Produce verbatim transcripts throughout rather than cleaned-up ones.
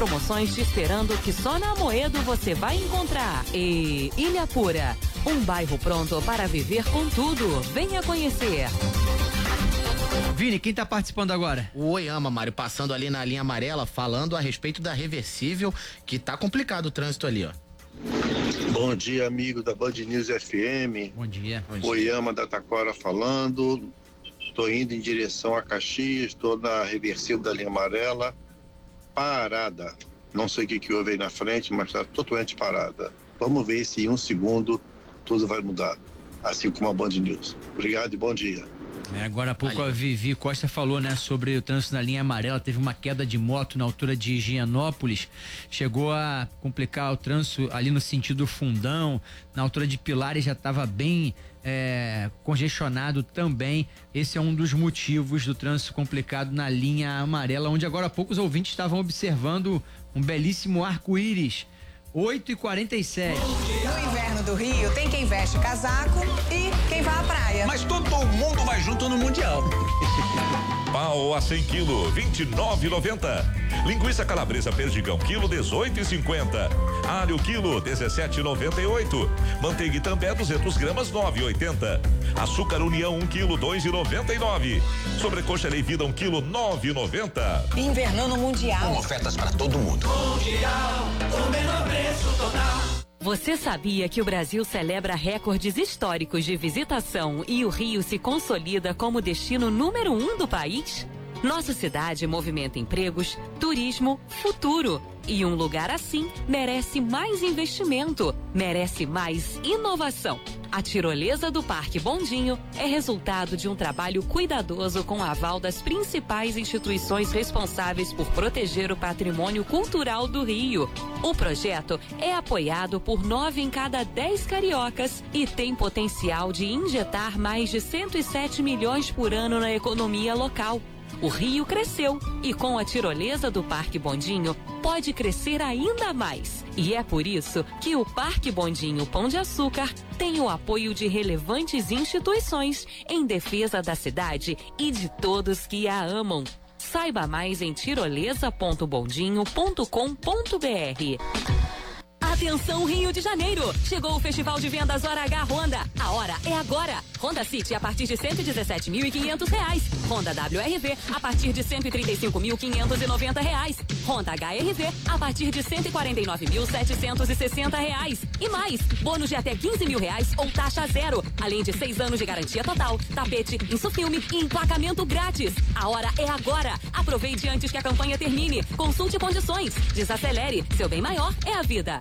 promoções te esperando que só na Amoedo você vai encontrar. E Ilha Pura, um bairro pronto para viver com tudo. Venha conhecer. Vini, quem tá participando agora? O Oyama, Mário, passando ali na linha amarela, falando a respeito da reversível, que tá complicado o trânsito ali, ó. Bom dia, amigo da Band News F M. Bom dia. Bom dia. Oyama da Taquara falando. Tô indo em direção a Caxias, tô na reversível da linha amarela, parada. Não sei o que que houve aí na frente, mas tá totalmente parada. Vamos ver se em um segundo tudo vai mudar, assim como a Band News. Obrigado e bom dia. É, agora há pouco Ali. a Vivi Costa falou, né, sobre o trânsito na linha amarela. Teve uma queda de moto na altura de Higienópolis, chegou a complicar o trânsito ali no sentido Fundão, na altura de Pilares já estava bem é, congestionado também. Esse é um dos motivos do trânsito complicado na linha amarela, onde agora há pouco os ouvintes estavam observando um belíssimo arco-íris. oito e quarenta e sete. No inverno do Rio, tem quem veste casaco e quem vai à praia. Mas todo mundo vai junto no Mundial. Pau a cem quilos, vinte e nove e noventa. Linguiça calabresa perdigão, quilo, dezoito e cinquenta. Alho, quilo, dezessete e noventa e oito. Manteiga Itambé, duzentos gramas, nove e oitenta. Açúcar União, um quilo, dois e noventa e nove. Sobrecoxa Leivida, um quilo, nove e noventa. Invernando Mundial. Com ofertas para todo mundo. Mundial, o menor preço total. Você sabia que o Brasil celebra recordes históricos de visitação e o Rio se consolida como destino número um do país? Nossa cidade movimenta empregos, turismo, futuro. E um lugar assim merece mais investimento, merece mais inovação. A tirolesa do Parque Bondinho é resultado de um trabalho cuidadoso com aval das principais instituições responsáveis por proteger o patrimônio cultural do Rio. O projeto é apoiado por nove em cada dez cariocas e tem potencial de injetar mais de cento e sete milhões por ano na economia local. O Rio cresceu e com a tirolesa do Parque Bondinho pode crescer ainda mais. E é por isso que o Parque Bondinho Pão de Açúcar tem o apoio de relevantes instituições em defesa da cidade e de todos que a amam. Saiba mais em tirolesa ponto bondinho ponto com ponto br. Atenção Rio de Janeiro! Chegou o Festival de Vendas Hora H Honda. A hora é agora. Honda City a partir de cento e dezessete mil e quinhentos reais. Honda W R V a partir de cento e trinta e cinco mil quinhentos e noventa reais. Honda H R V a partir de cento e quarenta e nove mil setecentos e sessenta reais. E mais, bônus de até quinze mil reais ou taxa zero. Além de seis anos de garantia total, tapete, insufilme e emplacamento grátis. A hora é agora. Aproveite antes que a campanha termine. Consulte condições. Desacelere. Seu bem maior é a vida.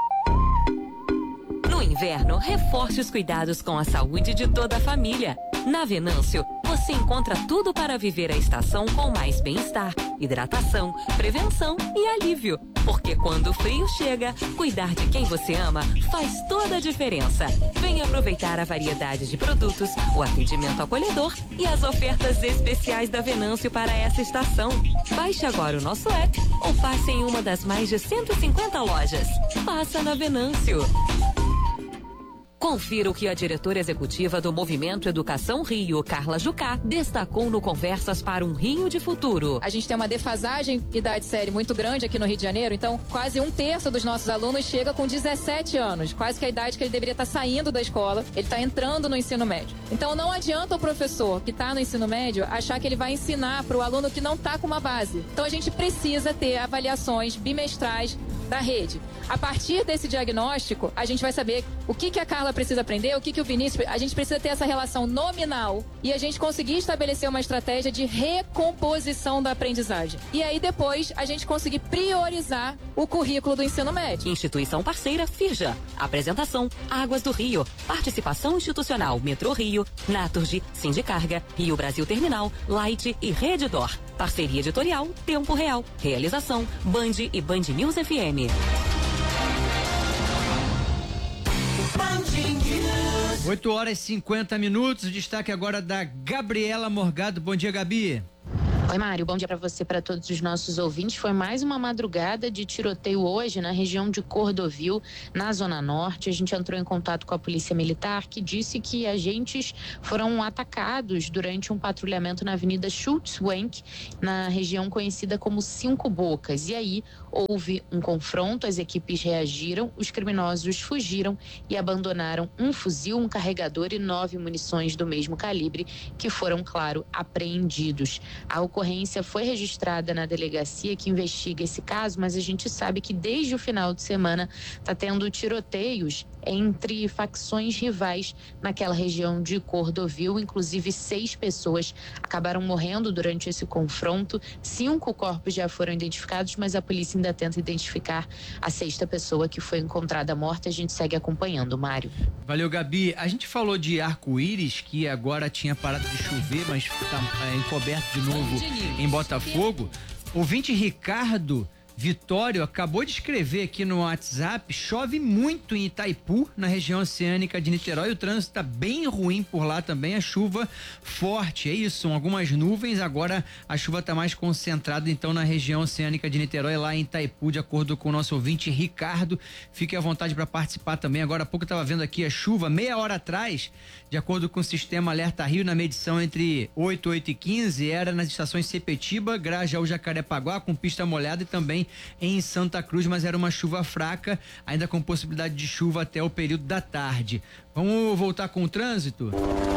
No inverno, reforce os cuidados com a saúde de toda a família. Na Venâncio, você encontra tudo para viver a estação com mais bem-estar, hidratação, prevenção e alívio. Porque quando o frio chega, cuidar de quem você ama faz toda a diferença. Venha aproveitar a variedade de produtos, o atendimento acolhedor e as ofertas especiais da Venâncio para essa estação. Baixe agora o nosso app ou passe em uma das mais de cento e cinquenta lojas. Passa na Venâncio. Confira o que a diretora executiva do Movimento Educação Rio, Carla Jucá, destacou no Conversas para um Rio de Futuro. A gente tem uma defasagem idade série muito grande aqui no Rio de Janeiro, então quase um terço dos nossos alunos chega com dezessete anos, quase que a idade que ele deveria estar saindo da escola, ele está entrando no ensino médio. Então não adianta o professor que está no ensino médio achar que ele vai ensinar para o aluno que não está com uma base. Então a gente precisa ter avaliações bimestrais da rede. A partir desse diagnóstico, a gente vai saber o que, que a Carla precisa aprender, o que, que o Vinícius... A gente precisa ter essa relação nominal e a gente conseguir estabelecer uma estratégia de recomposição da aprendizagem. E aí, depois, a gente conseguir priorizar o currículo do ensino médio. Instituição parceira Firja. Apresentação Águas do Rio. Participação institucional Metrô Rio, Naturgy, Sindicarga, Rio Brasil Terminal, Light e Redditor. Parceria editorial Tempo Real. Realização Band e Band News F M. oito horas e cinquenta minutos. Destaque agora da Gabriela Morgado. Bom dia, Gabi. Oi, Mário, bom dia para você, para todos os nossos ouvintes. Foi mais uma madrugada de tiroteio hoje na região de Cordovil, na Zona Norte. A gente entrou em contato com a Polícia Militar, que disse que agentes foram atacados durante um patrulhamento na Avenida Schultz-Wenck, na região conhecida como Cinco Bocas. E aí houve um confronto, as equipes reagiram, os criminosos fugiram e abandonaram um fuzil, um carregador e nove munições do mesmo calibre, que foram, claro, apreendidos. A ocorrência foi registrada na delegacia que investiga esse caso, mas a gente sabe que desde o final de semana está tendo tiroteios entre facções rivais naquela região de Cordovil. Inclusive, seis pessoas acabaram morrendo durante esse confronto. Cinco corpos já foram identificados, mas a polícia ainda tenta identificar a sexta pessoa que foi encontrada morta. A gente segue acompanhando, Mário. Valeu, Gabi. A gente falou de arco-íris, que agora tinha parado de chover, mas está é, encoberto de novo em Botafogo. Ouvinte Ricardo Vitório acabou de escrever aqui no WhatsApp: chove muito em Itaipu, na região oceânica de Niterói. O trânsito está bem ruim por lá também, a chuva forte. É isso, são algumas nuvens. Agora a chuva está mais concentrada então na região oceânica de Niterói, lá em Itaipu, de acordo com o nosso ouvinte Ricardo. Fique à vontade para participar também. Agora há pouco eu estava vendo aqui a chuva, meia hora atrás, de acordo com o sistema Alerta Rio, na medição entre oito, oito e quinze, era nas estações Sepetiba, Grajaú, Jacarepaguá, com pista molhada, e também em Santa Cruz, mas era uma chuva fraca, ainda com possibilidade de chuva até o período da tarde. Vamos voltar com o trânsito?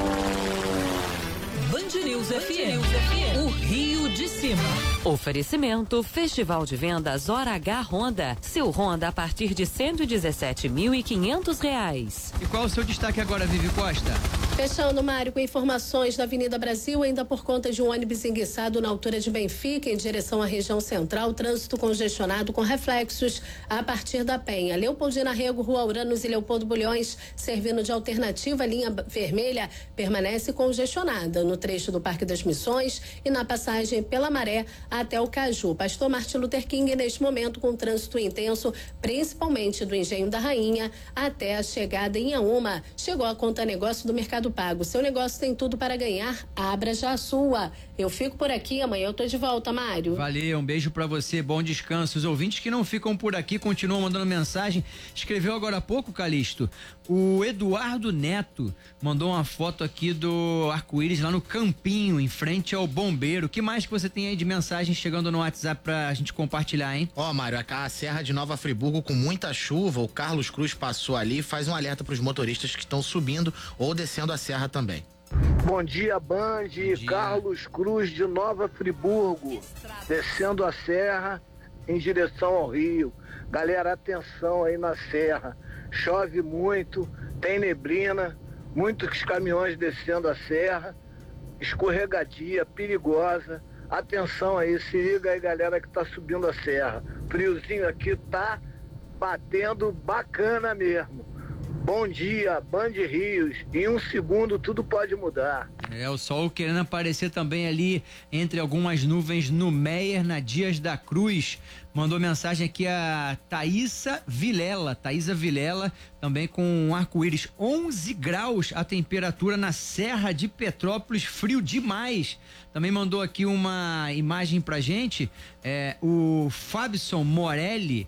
Band News F M, o Rio de Cima. Oferecimento Festival de Vendas Hora H Honda. Seu Honda a partir de cento e dezessete mil e quinhentos reais. E qual o seu destaque agora, Vivi Costa? Fechando, Mário, com informações da Avenida Brasil, ainda por conta de um ônibus enguiçado na altura de Benfica, em direção à região central, trânsito congestionado com reflexos a partir da Penha. Leopoldina Rego, Rua Uranos e Leopoldo Bulhões, servindo de alternativa, a linha vermelha permanece congestionada no trecho do Parque das Missões e na passagem pela Maré até o Caju. Pastor Martin Luther King, neste momento, com trânsito intenso, principalmente do Engenho da Rainha até a chegada em Inhaúma. Chegou a conta negócio do Mercado Pago. Seu negócio tem tudo para ganhar, abra já a sua. Eu fico por aqui, amanhã eu tô de volta, Mário. Valeu, um beijo pra você, bom descanso. Os ouvintes que não ficam por aqui continuam mandando mensagem. Escreveu agora há pouco, Calixto, o Eduardo Neto mandou uma foto aqui do arco-íris lá no Campinho, em frente ao Bombeiro. O que mais que você tem aí de mensagem chegando no WhatsApp pra gente compartilhar, hein? Ó, oh, Mário, a Serra de Nova Friburgo com muita chuva, o Carlos Cruz passou ali e faz um alerta pros motoristas que estão subindo ou descendo a serra também. Bom dia, Band. Bom dia. Carlos Cruz de Nova Friburgo, descendo a serra em direção ao Rio. Galera, atenção aí na serra. Chove muito, tem neblina, muitos caminhões descendo a serra, escorregadia, perigosa. Atenção aí, se liga aí, galera que tá subindo a serra. Friozinho aqui tá batendo bacana mesmo. Bom dia, Band Rios. Em um segundo tudo pode mudar. É, o sol querendo aparecer também ali entre algumas nuvens no Meier, na Dias da Cruz. Mandou mensagem aqui a Thaísa Vilela. Thaísa Vilela, também com um arco-íris. onze graus a temperatura na Serra de Petrópolis, frio demais. Também mandou aqui uma imagem pra gente. É, o Fabson Morelli.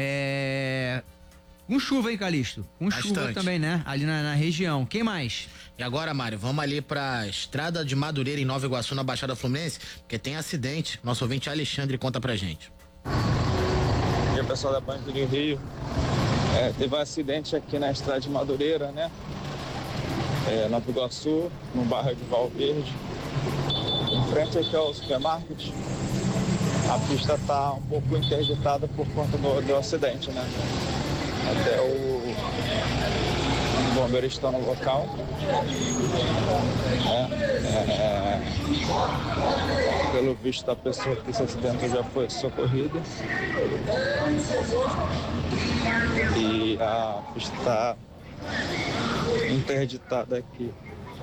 É. Com chuva, hein, Calixto? Com Bastante. Chuva também, né? Ali na, na região. Quem mais? E agora, Mário, vamos ali pra Estrada de Madureira, em Nova Iguaçu, na Baixada Fluminense, porque tem acidente. Nosso ouvinte Alexandre conta pra gente. Bom dia, pessoal da Band do Rio. É, teve um acidente aqui na Estrada de Madureira, né? É, Nova Iguaçu, no bairro de Valverde. Em frente aqui ao supermarket. A pista tá um pouco interditada por conta do, do acidente, né? Até o, os bombeiros estão no local. É, é, pelo visto, a pessoa que se acidentou já foi socorrida. E a pista está interditada aqui.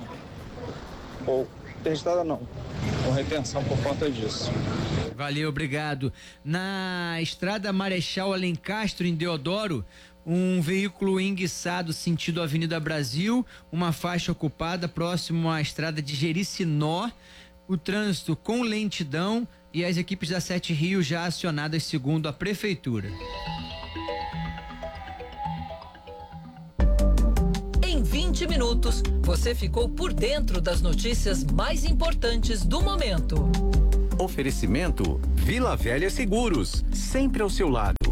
Ou interditada não, com retenção por conta disso. Valeu, obrigado. Na estrada Marechal Alencastro, em Deodoro, um veículo enguiçado sentido Avenida Brasil, uma faixa ocupada próximo à estrada de Jericinó. o trânsito com lentidão e as equipes da Sete Rios já acionadas segundo a prefeitura. Em vinte minutos, você ficou por dentro das notícias mais importantes do momento. Oferecimento Vila Velha Seguros, sempre ao seu lado.